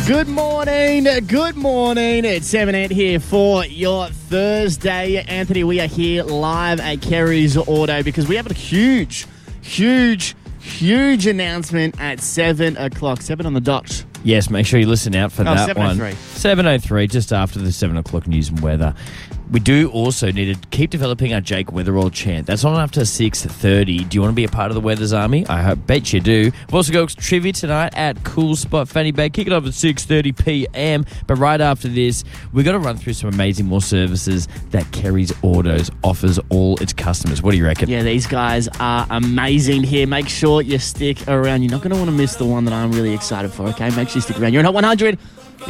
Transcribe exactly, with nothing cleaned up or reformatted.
Good morning, good morning. It's seven eight here for your Thursday. Anthony, we are here live at Kerry's Auto because we have a huge, huge, huge announcement at seven o'clock. seven on the dot. Yes, make sure you listen out for Oh, that seven oh one. three. seven oh three, just after the seven o'clock news and weather. We do also need to keep developing our Jake Weatherall chant. That's on after six thirty. Do you want to be a part of the Weathers Army? I hope, bet you do. We've also got trivia tonight at Cool Spot Fanny Bay. Kick it off at six thirty p.m. But right after this, we've got to run through some amazing more services that Kerry's Autos offers all its customers. What do you reckon? Yeah, these guys are amazing here. Make sure you stick around. You're not going to want to miss the one that I'm really excited for, okay? Make sure you stick around. You're on Hot one hundred.